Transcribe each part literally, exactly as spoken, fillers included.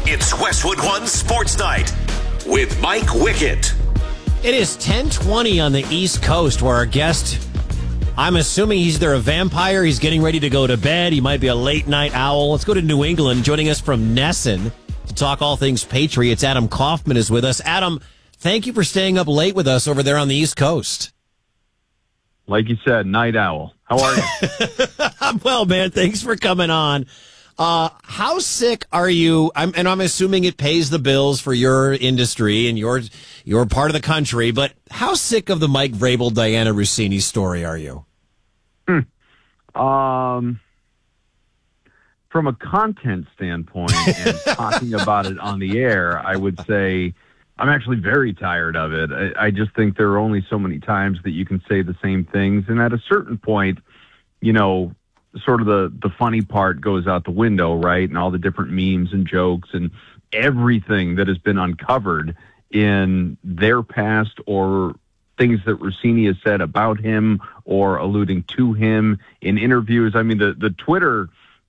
It's Westwood One Sports Night with Mike Wickett. It is ten twenty on the East Coast where our guest, I'm assuming he's either a vampire, he's getting ready to go to bed, he might be a late night owl. Let's go to New England. Joining us from Nesson to talk all things Patriots, Adam Kaufman is with us. Adam, thank you for staying up late with us over there on the East Coast. Like you said, night owl. How are you? I'm well, man. Thanks for coming on. Uh, how sick are you? I'm, and I'm assuming it pays the bills for your industry and your your part of the country. But how sick of the Mike Vrabel, Diana Russini story are you? Hmm. Um, from a content standpoint and talking about it on the air, I would say I'm actually very tired of it. I, I just think there are only so many times that you can say the same things, and at a certain point, you know, sort of the, the funny part goes out the window, right? And all the different memes and jokes and everything that has been uncovered in their past or things that Russini has said about him or alluding to him in interviews. I mean, the, the Twitter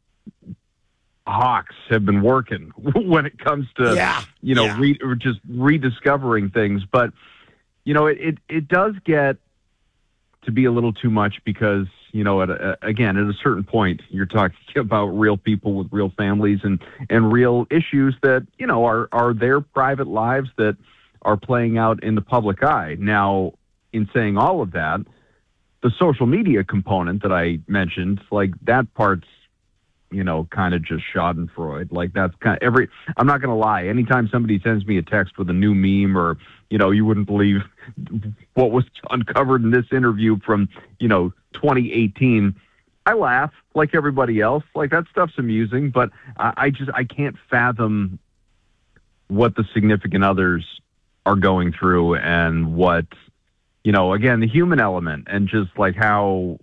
hawks have been working when it comes to, yeah, you know, yeah. re, just rediscovering things. But, you know, it, it, it does get to be a little too much because, you know, at a, again, at a certain point, you're talking about real people with real families and, and real issues that, you know, are, are their private lives that are playing out in the public eye. Now, in saying all of that, the social media component that I mentioned, like that part's, you know, kind of just schadenfreude. Like that's kind of every, I'm not going to lie. Anytime somebody sends me a text with a new meme or, you know, you wouldn't believe what was uncovered in this interview from, you know, twenty eighteen, I laugh like everybody else. Like that stuff's amusing, but I, I just, I can't fathom what the significant others are going through and what, you know, again, the human element and just like how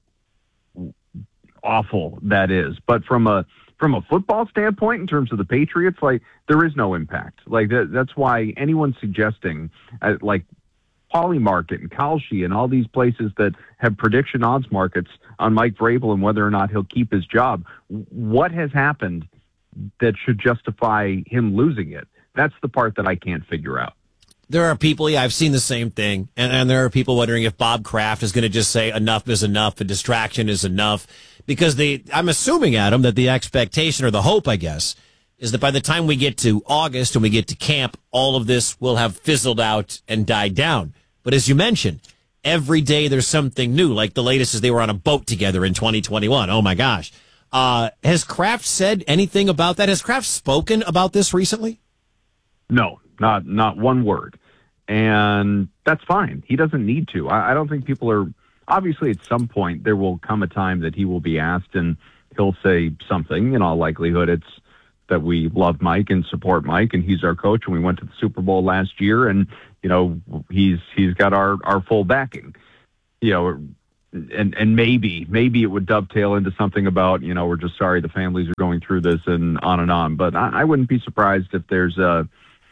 awful that is. But from a from a football standpoint, in terms of the Patriots, like there is no impact. Like that, that's why anyone suggesting uh, like Polymarket and Kalshi and all these places that have prediction odds markets on Mike Vrabel and whether or not he'll keep his job, what has happened that should justify him losing it? That's the part that I can't figure out. There are people, yeah, I've seen the same thing. And, and there are people wondering if Bob Kraft is going to just say enough is enough, a distraction is enough. Because the, I'm assuming, Adam, that the expectation or the hope, I guess, is that by the time we get to August and we get to camp, all of this will have fizzled out and died down. But as you mentioned, every day there's something new. Like the latest is they were on a boat together in twenty twenty-one. Oh, my gosh. Uh, has Kraft said anything about that? Has Kraft spoken about this recently? No. Not not one word. And that's fine. He doesn't need to. I, I don't think people are... Obviously, at some point, there will come a time that he will be asked, and he'll say something. In all likelihood, it's that we love Mike and support Mike, and he's our coach, and we went to the Super Bowl last year, and, you know, he's he's got our, our full backing. You know, and, and maybe, maybe it would dovetail into something about, you know, we're just sorry the families are going through this and on and on. But I, I wouldn't be surprised if there's a...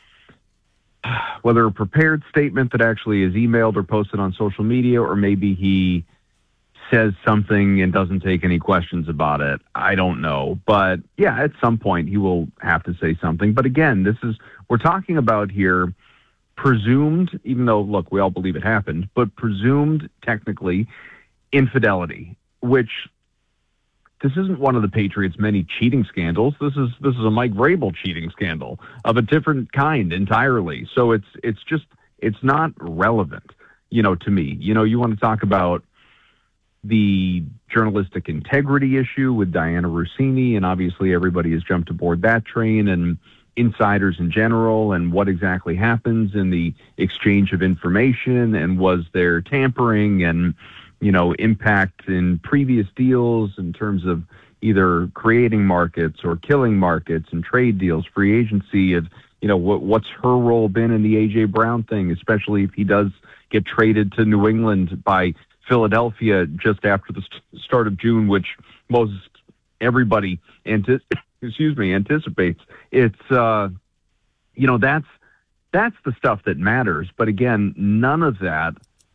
whether a prepared statement that actually is emailed or posted on social media, or maybe he says something and doesn't take any questions about it. I don't know. But yeah, at some point he will have to say something. But again, this is, we're talking about here presumed, even though, look, we all believe it happened, but presumed technically infidelity, which this isn't one of the Patriots' many cheating scandals. This is this is a Mike Vrabel cheating scandal of a different kind entirely. So it's it's just it's not relevant, you know, to me. You know, you want to talk about the journalistic integrity issue with Diana Russini, and obviously everybody has jumped aboard that train, and insiders in general, and what exactly happens in the exchange of information, and was there tampering and, you know, impact in previous deals in terms of either creating markets or killing markets and trade deals, free agency, and, you know, what, what's her role been in the A J Brown thing, especially if he does get traded to New England by Philadelphia just after the st- start of June, which most everybody anti- excuse me anticipates. It's uh, you know, that's that's the stuff that matters. But again, none of that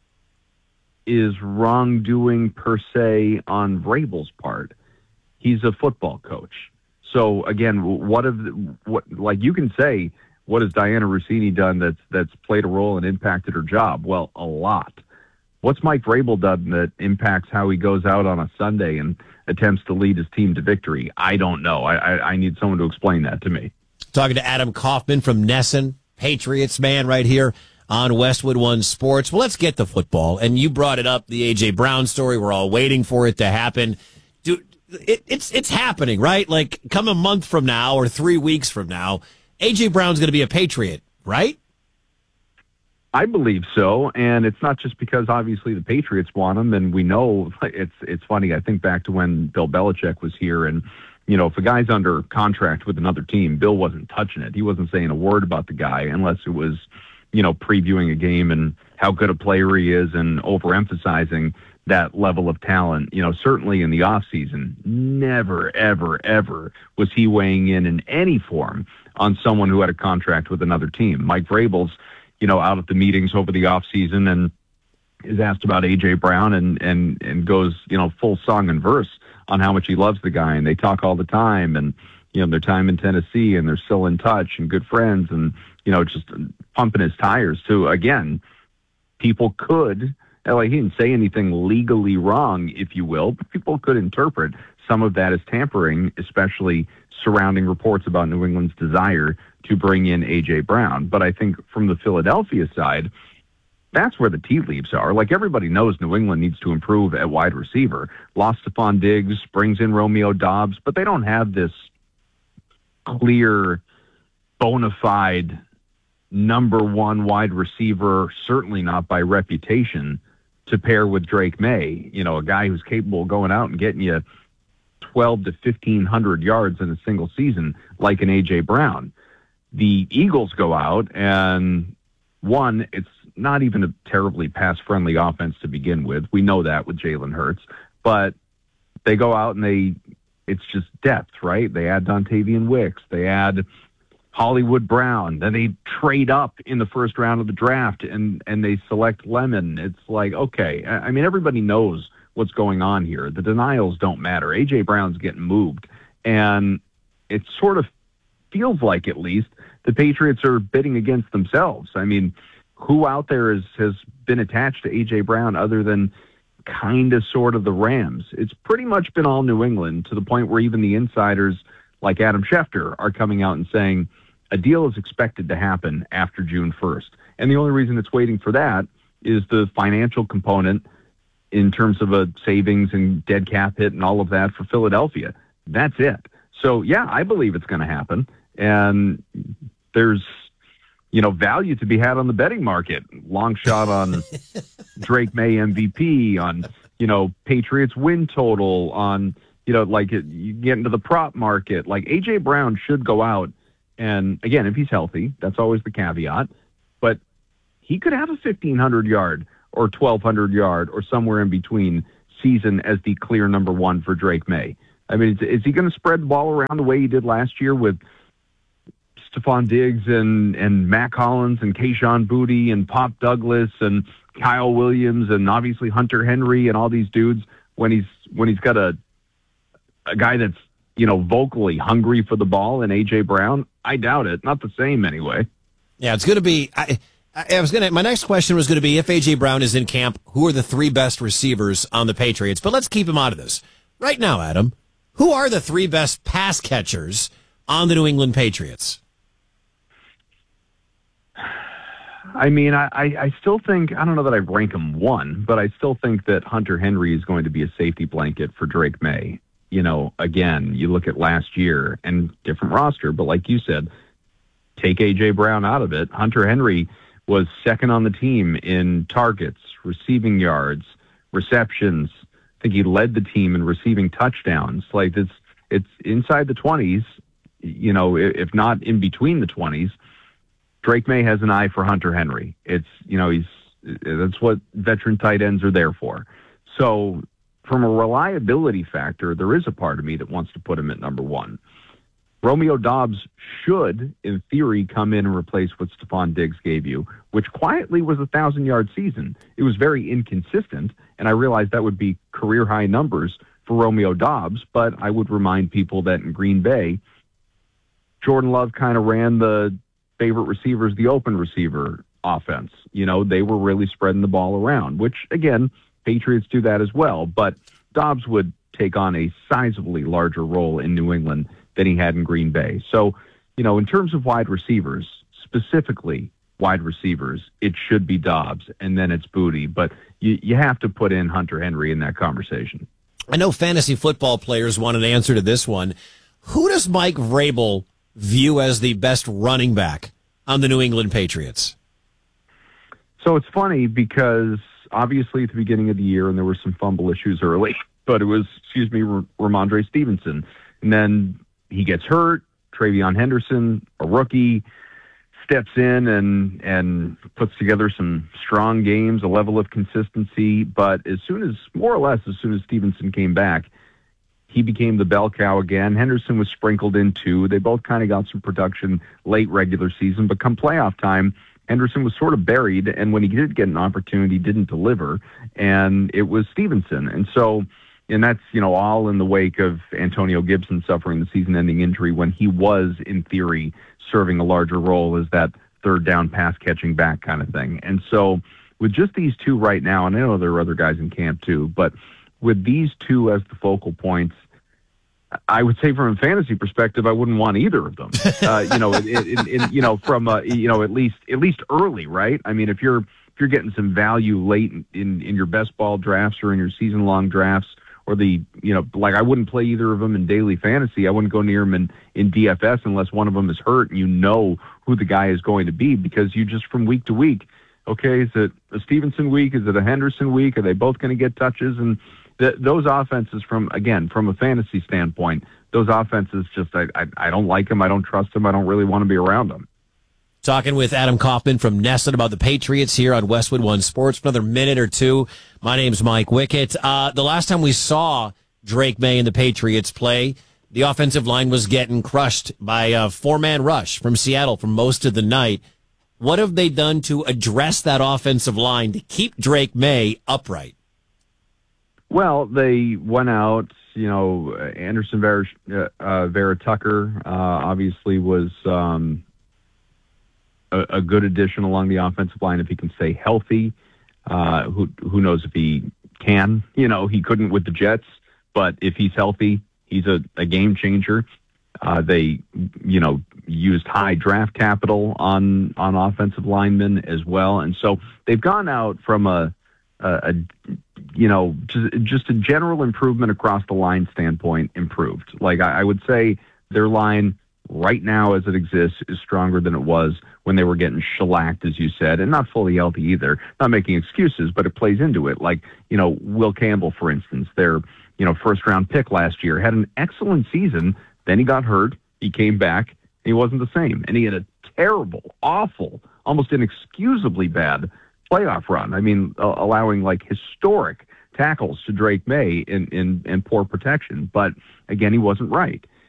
is wrongdoing per se on Vrabel's part. He's a football coach. So again, what have what like you can say, what has Diana Rossini done that's that's played a role and impacted her job? Well, a lot. What's Mike Vrabel done that impacts how he goes out on a Sunday and attempts to lead his team to victory? I don't know. I, I, I need someone to explain that to me. Talking to Adam Kaufman from Nesson, Patriots man right here on Westwood One Sports. Well, let's get to football. And you brought it up, the A J. Brown story. We're all waiting for it to happen. Dude, it, it's it's happening, right? Like, come a month from now or three weeks from now, A J. Brown's going to be a Patriot, right? I believe so, and it's not just because obviously the Patriots want him, and we know it's it's funny. I think back to when Bill Belichick was here, and you know, if a guy's under contract with another team, Bill wasn't touching it. He wasn't saying a word about the guy unless it was, you know, previewing a game and how good a player he is and overemphasizing that level of talent. You know, certainly in the off season, never, ever, ever was he weighing in in any form on someone who had a contract with another team. Mike Vrabel's, you know, out at the meetings over the off season and is asked about A J. Brown and, and, and goes, you know, full song and verse on how much he loves the guy. And they talk all the time and, you know, their time in Tennessee and they're still in touch and good friends and, you know, just pumping his tires too. Again, people could, like, he didn't say anything legally wrong, if you will, but people could interpret some of that as tampering, especially surrounding reports about New England's desire to bring in A J. Brown. But I think from the Philadelphia side, that's where the tea leaves are. Like, everybody knows New England needs to improve at wide receiver. Lost Stephon Diggs, brings in Romeo Doubs, but they don't have this clear, bona fide number one wide receiver, certainly not by reputation, to pair with Drake May. You know, a guy who's capable of going out and getting you twelve to fifteen hundred yards in a single season, like an A J. Brown. The Eagles go out and, one, it's not even a terribly pass-friendly offense to begin with. We know that with Jalen Hurts. But they go out and they, it's just depth, right? They add Dontavian Wicks. They add Hollywood Brown. Then they trade up in the first round of the draft and, and they select Lemon. It's like, okay, I mean, everybody knows what's going on here. The denials don't matter. A J. Brown's getting moved. And it sort of feels like, at least, the Patriots are bidding against themselves. I mean, who out there is, has been attached to A J. Brown other than kind of sort of the Rams? It's pretty much been all New England, to the point where even the insiders like Adam Schefter are coming out and saying a deal is expected to happen after June first. And the only reason it's waiting for that is the financial component in terms of a savings and dead cap hit and all of that for Philadelphia. That's it. So, yeah, I believe it's going to happen. And there's, you know, value to be had on the betting market. Long shot on Drake May M V P, on, you know, Patriots win total, on, you know, like it, you get into the prop market. Like, A J. Brown should go out. And again, if he's healthy, that's always the caveat. But he could have a fifteen hundred yard or twelve hundred yard or somewhere in between season as the clear number one for Drake May. I mean, is, is he going to spread the ball around the way he did last year with Stephon Diggs and, and Matt Collins and Kayshon Boutte and Pop Douglas and Kyle Williams and obviously Hunter Henry and all these dudes when he's when he's got a a guy that's, you know, vocally hungry for the ball and A J. Brown? I doubt it. Not the same anyway. Yeah, it's going to be. I, I was going to. My next question was going to be, if A J. Brown is in camp, who are the three best receivers on the Patriots? But let's keep him out of this right now, Adam. Who are the three best pass catchers on the New England Patriots? I mean, I, I still think, I don't know that I rank him one, but I still think that Hunter Henry is going to be a safety blanket for Drake May. You know, again, you look at last year and different roster, but like you said, take A J. Brown out of it. Hunter Henry was second on the team in targets, receiving yards, receptions. I think he led the team in receiving touchdowns. Like, it's, it's inside the twenties, you know, if not in between the twenties. Drake May has an eye for Hunter Henry. It's, you know, he's, that's what veteran tight ends are there for. So from a reliability factor, there is a part of me that wants to put him at number one. Romeo Doubs should, in theory, come in and replace what Stephon Diggs gave you, which quietly was a thousand-yard season. It was very inconsistent, and I realized that would be career-high numbers for Romeo Doubs, but I would remind people that in Green Bay, Jordan Love kind of ran the favorite receivers, the open receiver offense. You know, they were really spreading the ball around, which, again, Patriots do that as well. But Doubs would take on a sizably larger role in New England than he had in Green Bay. So, you know, in terms of wide receivers, specifically wide receivers, it should be Doubs, and then it's Boutte. But you, you have to put in Hunter Henry in that conversation. I know fantasy football players want an answer to this one. Who does Mike Vrabel view as the best running back on the New England Patriots? So it's funny because obviously at the beginning of the year, and there were some fumble issues early, but it was, excuse me, Ramondre Stevenson. And then he gets hurt. Travion Henderson, a rookie, steps in and and puts together some strong games, a level of consistency. But as soon as, more or less, as soon as Stevenson came back, he became the bell cow again. Henderson was sprinkled in too. They both kind of got some production late regular season, but come playoff time, Henderson was sort of buried, and when he did get an opportunity, didn't deliver, and it was Stevenson. And so, and that's, you know, all in the wake of Antonio Gibson suffering the season-ending injury when he was, in theory, serving a larger role as that third down pass catching back kind of thing. And so with just these two right now, and I know there are other guys in camp too, but with these two as the focal points, I would say from a fantasy perspective, I wouldn't want either of them. Uh, you know, in, in, in, you know, from uh, you know, at least at least early, right? I mean, if you're if you're getting some value late in, in, in your best ball drafts or in your season long drafts, or the, you know, like I wouldn't play either of them in daily fantasy. I wouldn't go near them in, in D F S unless one of them is hurt and you know who the guy is going to be, because you just from week to week, okay, is it a Stevenson week? Is it a Henderson week? Are they both going to get touches? And th- those offenses, from, again, from a fantasy standpoint, those offenses just, I, I, I don't like them. I don't trust them. I don't really want to be around them. Talking with Adam Kaufman from Nesson about the Patriots here on Westwood One Sports for another minute or two. My name's Mike Wickett. Uh, the last time we saw Drake May and the Patriots play, the offensive line was getting crushed by a four-man rush from Seattle for most of the night. What have they done to address that offensive line to keep Drake May upright? Well, they went out, you know, Anderson Vera, uh, Vera Tucker uh, obviously was um, a, a good addition along the offensive line if he can stay healthy. Uh, who who knows if he can? You know, he couldn't with the Jets, but if he's healthy, he's a, a game changer. Uh, they, you know, used high draft capital on on offensive linemen as well, and so they've gone out from a, a, a you know, just, just a general improvement across the line standpoint. Improved, like I, I would say, their line right now as it exists is stronger than it was when they were getting shellacked, as you said, and not fully healthy either. Not making excuses, but it plays into it. Like, you know, Will Campbell, for instance, their, you know, first round pick last year, had an excellent season. Then he got hurt. He came back. And he wasn't the same. And he had a terrible, awful, almost inexcusably bad playoff run. I mean, uh, allowing like historic tackles to Drake May in, in, in poor protection. But again, he wasn't right.